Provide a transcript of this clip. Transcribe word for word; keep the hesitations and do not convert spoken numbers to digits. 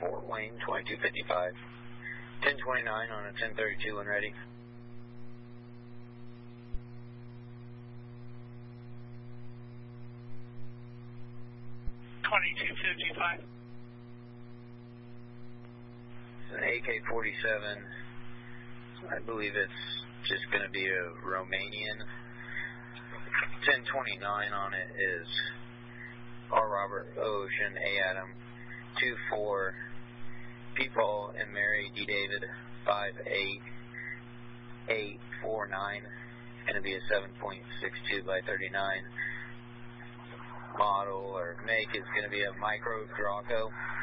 Fort Wayne, twenty-two fifty-five. ten twenty-nine on a ten thirty-two when ready. twenty-two fifty-five. It's an A K forty-seven. I believe it's just going to be a Romanian. ten twenty-nine on it is R. Robert Ocean, A. Adam, two four, P. Paul and Mary D. David, five eight eight four nine. It's going to be a seven point six two by thirty-nine. Model or make is going to be a Micro Draco.